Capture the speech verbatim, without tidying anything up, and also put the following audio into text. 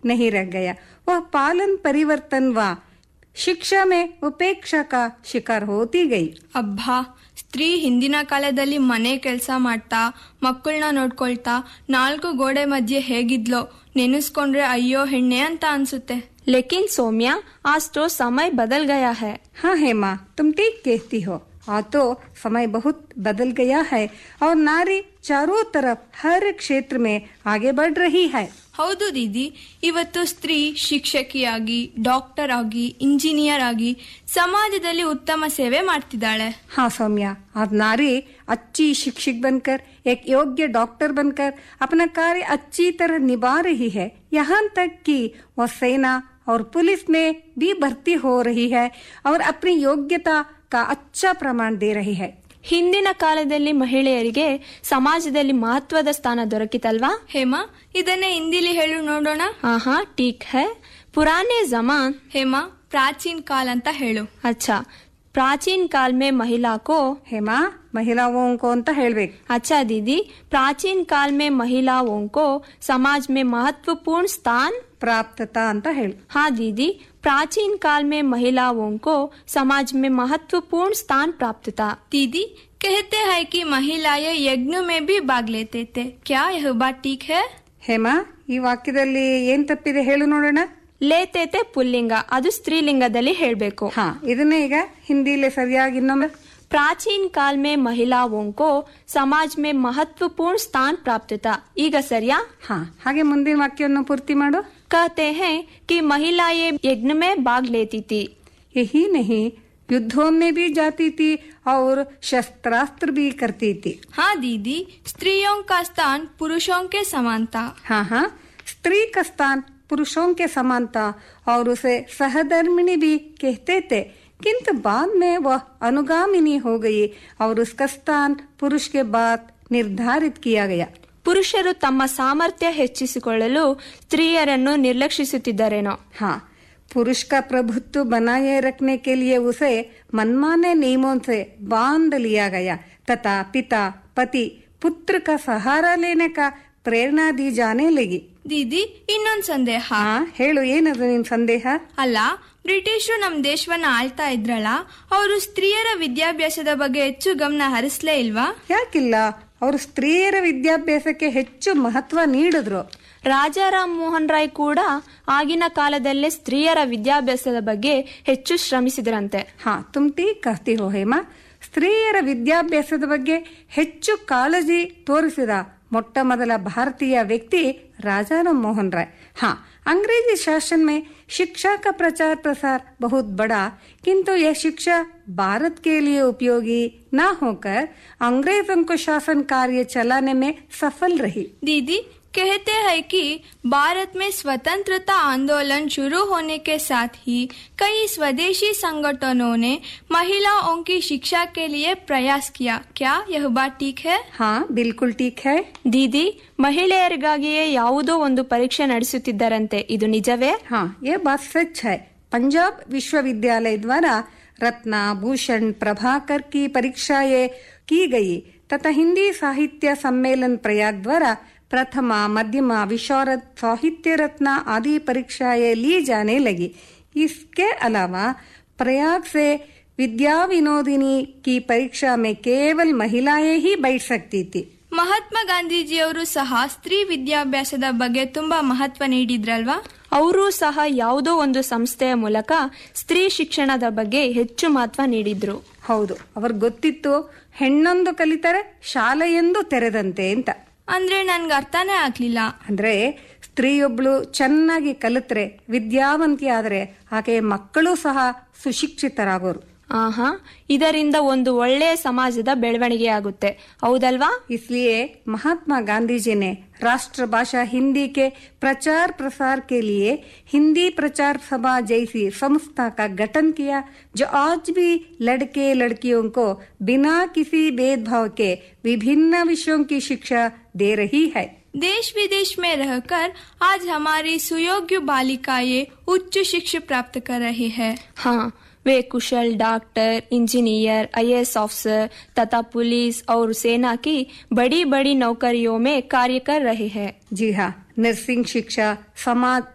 नहीं रह गया, वह पालन परिवर्तन व ಶಿಕ್ಷಾ ಮೇ ಉಪೇಕ್ಷಾ ಕಾ ಶಿಕಾರ ಹೋತಿ ಗೈ. ಅಬ್ಬಾ, ಸ್ತ್ರೀ ಹಿಂದಿನ ಕಾಲದಲ್ಲಿ ಮನೆ ಕೆಲಸ ಮಾಡ್ತಾ ಮಕ್ಕಳನ್ನ ನೋಡ್ಕೊಳ್ತಾ ನಾಲ್ಕು ಗೋಡೆ ಮಧ್ಯೆ ಹೇಗಿದ್ಲೋ ನೆನೆಸ್ಕೊಂಡ್ರೆ ಅಯ್ಯೋ ಹೆಣ್ಣೆ ಅಂತ ಅನ್ಸುತ್ತೆ. ಲೇಕಿನ್ ಸೌಮ್ಯ, आज तो समय बदल गया है. हाँ हेमा, तुम ठीक कहती हो. आज तो समय बहुत बदल गया है और नारी चारों तरफ हर क्षेत्र में आगे बढ़ रही है. ಹೌದು ದೀದಿ, ಇವತ್ತು ಸ್ತ್ರೀ ಶಿಕ್ಷಕಿಯಾಗಿ, ಡಾಕ್ಟರ್ ಆಗಿ, ಇಂಜಿನಿಯರ್ ಆಗಿ ಸಮಾಜದಲ್ಲಿ ಉತ್ತಮ ಸೇವೆ ಮಾಡ್ತಿದ್ದಾಳೆ. हाँ सौम्या, आज नारी अच्छी शिक्षक बनकर, एक योग्य डॉक्टर बनकर अपना कार्य अच्छी तरह निभा रही है. यहाँ तक कि वह सेना और पुलिस में भी भर्ती हो रही है और अपनी योग्यता का अच्छा प्रमाण दे रही है. ಹಿಂದಿನ ಕಾಲದಲ್ಲಿ ಮಹಿಳೆಯರಿಗೆ ಸಮಾಜದಲ್ಲಿ ಮಹತ್ವದ ಸ್ಥಾನ ದೊರಕಿತಲ್ವಾ? ಹೇಮಾ, ಇದನ್ನೇ ಹಿಂದಿಲಿ ಹೇಳು ನೋಡೋಣ. ಆಹಾ, ಠೀಕ್ ಹೈ. ಪುರಾನೆ ಜಮಾನ್. ಹೇಮಾ, ಪ್ರಾಚೀನ ಕಾಲ ಅಂತ ಹೇಳು. ಅಚ್ಚಾ, प्राचीन काल में महिला को. हेमा, महिलाओं को ಅಂತ ಹೇಳ್ಬೇಕು. अच्छा दीदी, प्राचीन काल में महिलाओं को समाज में महत्वपूर्ण स्थान प्राप्त था ಅಂತ ಹೇಳು. हाँ दीदी, प्राचीन काल में महिलाओं को समाज में महत्वपूर्ण स्थान प्राप्त था. दीदी, कहते हैं कि महिलाएं यज्ञ में भी भाग लेते थे, क्या यह बात ठीक है? ಹೇಮಾ, ಈ ವಾಕ್ಯದಲ್ಲಿ ಏನ್ ತಪ್ಪಿದೆ ಹೇಳು ನೋಡೋಣ. ಲೇತೇತೆ ಪುಲ್ಲಿಂಗ, ಅದು ಸ್ತ್ರೀಲಿಂಗದಲ್ಲಿ ಹೇಳ್ಬೇಕು. ಹಾ, ಇದನ್ನೇ ಈಗ ಹಿಂದಿಲಿ ಸರಿಯಾಗಿ ಇನ್ನೊಮ್ಮೆ. प्राचीन काल में महिलाओं को समाज में महत्वपूर्ण स्थान प्राप्त था. ಈಗ ಸರಿಯಾ? ಹಾ, ಹಾಗೆ ಮುಂದಿನ ವಾಕ್ಯವನ್ನು ಪೂರ್ತಿ ಮಾಡು. कहते हैं कि महिलाएं यज्ञ में भाग लेती थी. यही नहीं, युद्धों में भी जाती थी और शस्त्रास्त्र भी करती थी. हाँ दीदी, स्त्रियों का स्थान पुरुषों के समान था. हाँ हाँ, स्त्री का स्थान पुरुषों के समान था और उसे सहधर्मिणी भी कहते थे, किंतु बाद में वह अनुगामिनी हो गई और उसका स्थान पुरुष के बाद निर्धारित किया गया. ಪುರುಷರು ತಮ್ಮ ಸಾಮರ್ಥ್ಯ ಹೆಚ್ಚಿಸಿಕೊಳ್ಳಲು ಸ್ತ್ರೀಯರನ್ನು ನಿರ್ಲಕ್ಷಿಸುತ್ತಿದ್ದರೇನೋ. हाँ, पुरुष का प्रभुत्व बनाए रखने के लिए उसे मनमाने नियमों से बांध लिया गया तथा पिता, पति, पुत्र का सहारा लेने का प्रेरणा दी जाने लगी. ದೀದಿ, ಇನ್ನೊಂದ್ ಸಂದೇಹ. ಹಾ, ಹೇಳು, ಏನದು ನಿನ್ ಸಂದೇಹ? ಅಲ್ಲ, ಬ್ರಿಟಿಷರು ನಮ್ ದೇಶವನ್ನ ಆಳ್ತಾ ಇದ್ರಲ್ಲ, ಅವರು ಸ್ತ್ರೀಯರ ವಿದ್ಯಾಭ್ಯಾಸದ ಬಗ್ಗೆ ಹೆಚ್ಚು ಗಮನ ಹರಿಸ್ಲೇ ಇಲ್ವಾ? ಯಾಕಿಲ್ಲ, ಅವರು ಸ್ತ್ರೀಯರ ವಿದ್ಯಾಭ್ಯಾಸಕ್ಕೆ ಹೆಚ್ಚು ಮಹತ್ವ ನೀಡಿದ್ರು. ರಾಜಾರಾಮ್ ಮೋಹನ್ ರಾಯ್ ಕೂಡ ಆಗಿನ ಕಾಲದಲ್ಲೇ ಸ್ತ್ರೀಯರ ವಿದ್ಯಾಭ್ಯಾಸದ ಬಗ್ಗೆ ಹೆಚ್ಚು ಶ್ರಮಿಸಿದ್ರಂತೆ. ಹಾ, ತುಮ್ ಠೀಕ್ ಕಹತಿ ಹೋ ಹೇಮಾ. ಸ್ತ್ರೀಯರ ವಿದ್ಯಾಭ್ಯಾಸದ ಬಗ್ಗೆ ಹೆಚ್ಚು ಕಾಳಜಿ ತೋರಿಸಿದ ಮೊಟ್ಟ ಮೊದಲ ಭಾರತೀಯ व्यक्ति राजाराम मोहन राय. हाँ, अंग्रेजी शासन में शिक्षा का प्रचार प्रसार बहुत बड़ा, किंतु यह शिक्षा भारत के लिए उपयोगी न होकर अंग्रेजों को शासन कार्य चलाने में सफल रही. दीदी, कहते हैं कि भारत में स्वतंत्रता आंदोलन शुरू होने के साथ ही कई स्वदेशी संगठनों ने महिलाओं की शिक्षा के लिए प्रयास किया, क्या यह बात ठीक है? हाँ, बिल्कुल ठीक है. ದೀದಿ, ಮಹಿಳೆಯರಿಗಾಗಿಯೇ ಯಾವುದೋ ಒಂದು ಪರೀಕ್ಷೆ ನಡೆಸುತ್ತಿದ್ದರಂತೆ, ಇದು ನಿಜವೇ? हाँ, ये बात सच है. पंजाब विश्वविद्यालय द्वारा रत्ना भूषण प्रभाकर की परीक्षाएं की गई तथा हिंदी साहित्य सम्मेलन प्रयाग द्वारा प्रथमा, मध्यमा, विशारद, साहित्य रत्न आदि परीक्षाएं ली जाने लगी. इसके अलावा प्रयाग से विद्या विनोदिनी की परीक्षा में केवल महिलाएं ही बैठ सकती थी. ಮಹಾತ್ಮ ಗಾಂಧೀಜಿಯವರು ಸಹ ಸ್ತ್ರೀ ವಿದ್ಯಾಭ್ಯಾಸದ ಬಗ್ಗೆ ತುಂಬಾ ಮಹತ್ವ ನೀಡಿದ್ರಲ್ವಾ? ಅವರು ಸಹ ಯಾವುದೋ ಒಂದು ಸಂಸ್ಥೆಯ ಮೂಲಕ ಸ್ತ್ರೀ ಶಿಕ್ಷಣದ ಬಗ್ಗೆ ಹೆಚ್ಚು ಮಹತ್ವ ನೀಡಿದ್ರು. ಹೌದು, ಅವ್ರಿಗೆ ಗೊತ್ತಿತ್ತು ಹೆಣ್ಣೊಂದು ಕಲಿತರೆ ಶಾಲೆಯೊಂದು ತೆರೆದಂತೆ ಅಂತ. ಅಂದ್ರೆ ನನ್ಗೆ ಅರ್ಥನೇ ಆಗ್ಲಿಲ್ಲ. ಅಂದ್ರೆ ಸ್ತ್ರೀಯೊಬ್ಳು ಚೆನ್ನಾಗಿ ಕಲಿತ್ರೆ, ವಿದ್ಯಾವಂತಿ ಆದ್ರೆ ಆಕೆ ಮಕ್ಕಳು ಸಹ ಸುಶಿಕ್ಷಿತರಾಗೋರು. ಆಹಾ, ಇದರಿಂದ ಒಂದು ಒಳ್ಳೆಯ ಸಮಾಜದ ಬೆಳವಣಿಗೆ ಆಗುತ್ತೆ, ಹೌದಲ್ವಾ? इसलिए महात्मा गांधी जी ने राष्ट्रभाषा हिंदी के प्रचार प्रसार के लिए हिंदी प्रचार सभा जैसी संस्था का गठन किया, जो आज भी लड़के लड़कियों को बिना किसी भेदभाव के विभिन्न विषयों की शिक्षा दे रही है. देश विदेश में रहकर आज हमारी सुयोग्य बालिकाएं उच्च शिक्षा प्राप्त कर रही है. हाँ, वे कुशल डॉक्टर, इंजीनियर, आईएएस ऑफिसर तथा पुलिस और सेना की बड़ी बड़ी नौकरियों में कार्य कर रहे हैं. जी हाँ, नर्सिंग शिक्षा, समाज